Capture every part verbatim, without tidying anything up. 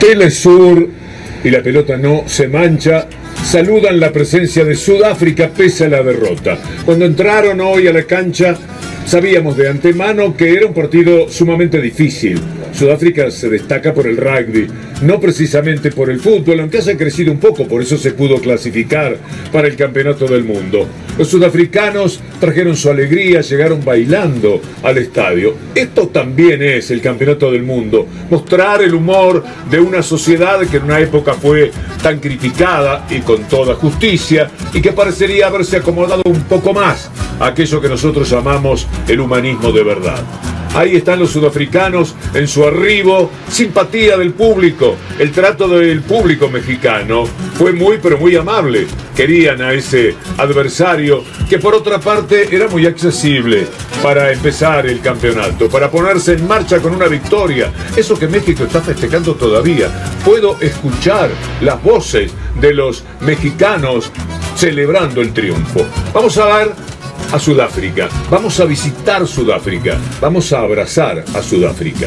Telesur y la pelota no se mancha. Saludan la presencia de Sudáfrica pese a la derrota. Cuando entraron hoy a la cancha, sabíamos de antemano que era un partido sumamente difícil. Sudáfrica se destaca por el rugby, no precisamente por el fútbol, aunque haya crecido un poco, por eso se pudo clasificar para el Campeonato del Mundo. Los sudafricanos trajeron su alegría, llegaron bailando al estadio. Esto también es el Campeonato del Mundo, mostrar el humor de una sociedad que en una época fue tan criticada y con toda justicia, y que parecería haberse acomodado un poco más a aquello que nosotros llamamos el humanismo de verdad. Ahí están los sudafricanos en su arribo, simpatía del público. El trato del público mexicano fue muy pero muy amable. Querían a ese adversario que por otra parte era muy accesible para empezar el campeonato, para ponerse en marcha con una victoria. Eso que México está festejando todavía. Puedo escuchar las voces de los mexicanos celebrando el triunfo. Vamos a ver a Sudáfrica, vamos a visitar Sudáfrica, vamos a abrazar a Sudáfrica.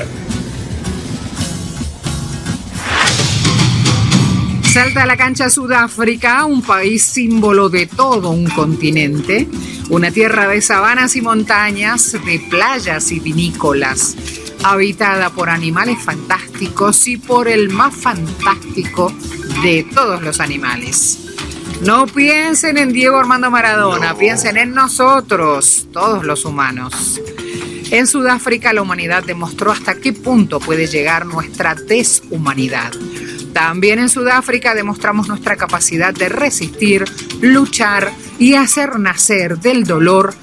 Salta a la cancha Sudáfrica, un país símbolo de todo un continente, una tierra de sabanas y montañas, de playas y vinícolas, habitada por animales fantásticos y por el más fantástico de todos los animales. No piensen en Diego Armando Maradona, no. Piensen en nosotros, todos los humanos. En Sudáfrica la humanidad demostró hasta qué punto puede llegar nuestra deshumanidad. También en Sudáfrica demostramos nuestra capacidad de resistir, luchar y hacer nacer del dolor